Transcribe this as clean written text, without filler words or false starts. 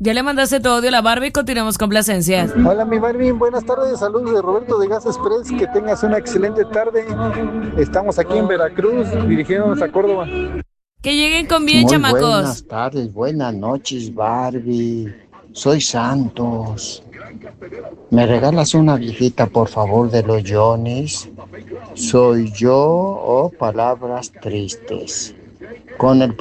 Ya le mandaste tu audio a la Barbie, continuamos con complacencias. Hola mi Barbie, buenas tardes, saludos de Roberto de Gas Express, que tengas una excelente tarde. Estamos aquí en Veracruz, dirigiéndonos a Córdoba. Que lleguen con bien, Muy chamacos. buenas tardes, buenas noches, Barbie. Soy Santos. ¿Me regalas una viejita, por favor, de los Johnny's? Soy yo o palabras tristes. Con el